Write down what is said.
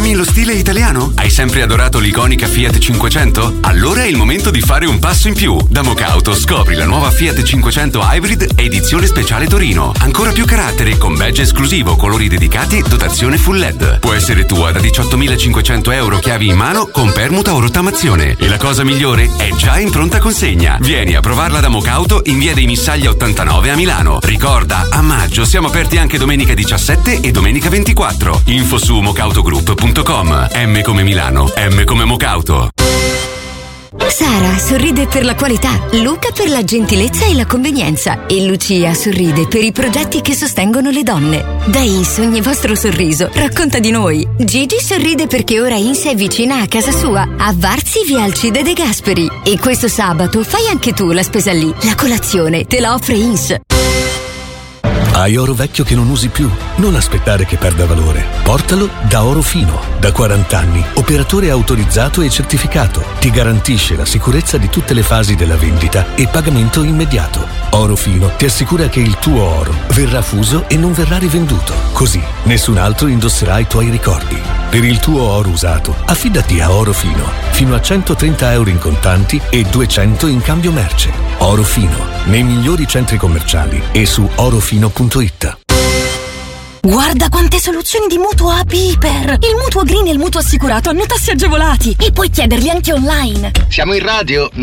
Ami lo stile italiano? Hai sempre adorato l'iconica Fiat 500? Allora è il momento di fare un passo in più. Da Mocauto scopri la nuova Fiat 500 Hybrid edizione speciale Torino. Ancora più carattere, con badge esclusivo, colori dedicati, dotazione full LED. Può essere tua da 18.500 euro chiavi in mano con permuta o rottamazione. E la cosa migliore è già in pronta consegna. Vieni a provarla da Mocauto in via dei Missaglia 89 a Milano. Ricorda, a maggio siamo aperti anche domenica 17 e domenica 24. Info su mocautogroup.com. M come Milano, M come Mocauto. Sara sorride per la qualità, Luca per la gentilezza e la convenienza e Lucia sorride per i progetti che sostengono le donne. Da INS ogni vostro sorriso racconta di noi. Gigi sorride perché ora INS è vicina a casa sua, a Varzi via Alcide De Gasperi. E questo sabato fai anche tu la spesa lì. La colazione te la offre INS. Hai oro vecchio che non usi più? Non aspettare che perda valore. Portalo da Orofino. Da 40 anni, operatore autorizzato e certificato. Ti garantisce la sicurezza di tutte le fasi della vendita e pagamento immediato. Orofino ti assicura che il tuo oro verrà fuso e non verrà rivenduto. Così nessun altro indosserà i tuoi ricordi. Per il tuo oro usato, affidati a Orofino. Fino a 130 euro in contanti e 200 in cambio merce. Orofino, nei migliori centri commerciali e su orofino.it. Guarda quante soluzioni di mutuo a Piper! Il mutuo green e il mutuo assicurato hanno tassi agevolati e puoi chiederli anche online. Siamo in radio?